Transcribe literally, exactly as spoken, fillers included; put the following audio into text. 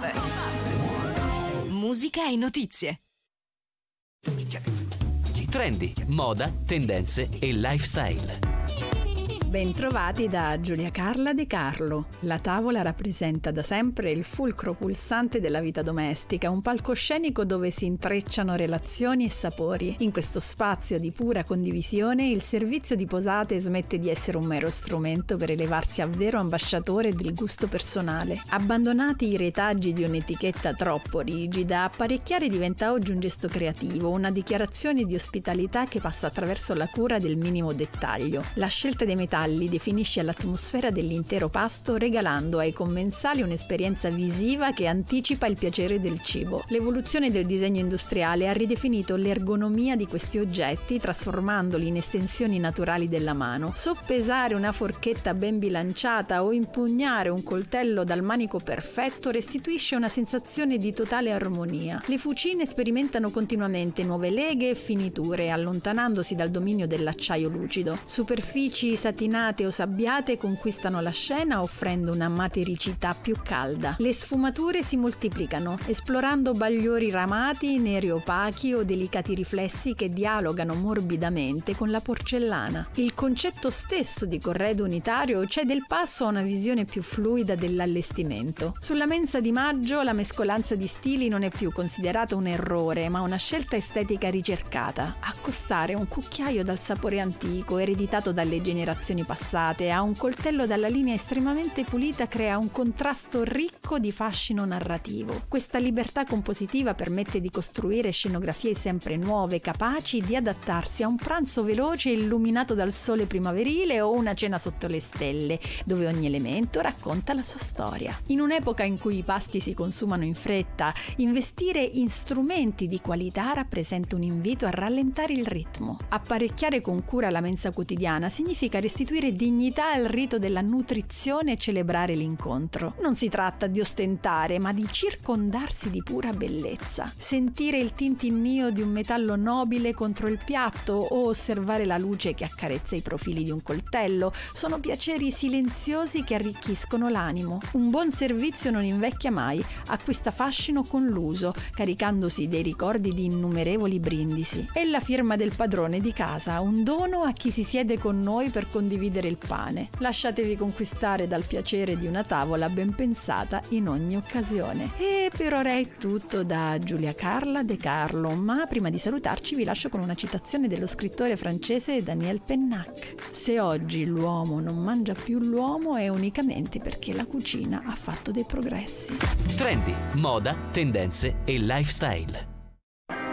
Musica e notizie. Trendy, moda, tendenze e lifestyle. Bentrovati da Giulia Carla De Carlo. La tavola rappresenta da sempre il fulcro pulsante della vita domestica, un palcoscenico dove si intrecciano relazioni e sapori. In questo spazio di pura condivisione, il servizio di posate smette di essere un mero strumento per elevarsi a vero ambasciatore del gusto personale. Abbandonati i retaggi di un'etichetta troppo rigida, apparecchiare diventa oggi un gesto creativo, una dichiarazione di ospitalità che passa attraverso la cura del minimo dettaglio. La scelta dei metalli definisce l'atmosfera dell'intero pasto, regalando ai commensali un'esperienza visiva che anticipa il piacere del cibo. L'evoluzione del disegno industriale ha ridefinito l'ergonomia di questi oggetti, trasformandoli in estensioni naturali della mano. Soppesare una forchetta ben bilanciata o impugnare un coltello dal manico perfetto restituisce una sensazione di totale armonia. Le fucine sperimentano continuamente nuove leghe e finiture, allontanandosi dal dominio dell'acciaio lucido. Superfici satinate o sabbiate conquistano la scena, offrendo una matericità più calda. Le sfumature si moltiplicano, esplorando bagliori ramati, neri opachi o delicati riflessi che dialogano morbidamente con la porcellana. Il concetto stesso di corredo unitario cede il passo a una visione più fluida dell'allestimento. Sulla mensa di maggio la mescolanza di stili non è più considerata un errore, ma una scelta estetica ricercata. Accostare un cucchiaio dal sapore antico, ereditato dalle generazioni passate, a un coltello dalla linea estremamente pulita crea un contrasto ricco di fascino narrativo. Questa libertà compositiva permette di costruire scenografie sempre nuove, capaci di adattarsi a un pranzo veloce illuminato dal sole primaverile o una cena sotto le stelle, dove ogni elemento racconta la sua storia. In un'epoca in cui i pasti si consumano in fretta, investire in strumenti di qualità rappresenta un invito a rallentare il ritmo. Apparecchiare con cura la mensa quotidiana significa restituire dignità al rito della nutrizione e celebrare l'incontro. Non si tratta di ostentare, ma di circondarsi di pura bellezza. Sentire il tintinnio di un metallo nobile contro il piatto o osservare la luce che accarezza i profili di un coltello sono piaceri silenziosi che arricchiscono l'animo. Un buon servizio non invecchia mai, acquista fascino con l'uso, caricandosi dei ricordi di innumerevoli brindisi. È la firma del padrone di casa, un dono a chi si siede con noi per condividere il pane. Lasciatevi conquistare dal piacere di una tavola ben pensata in ogni occasione. E per ora è tutto da Giulia Carla De Carlo, ma prima di salutarci vi lascio con una citazione dello scrittore francese Daniel Pennac. Se oggi l'uomo non mangia più l'uomo è unicamente perché la cucina ha fatto dei progressi. Trendy, moda, tendenze e lifestyle.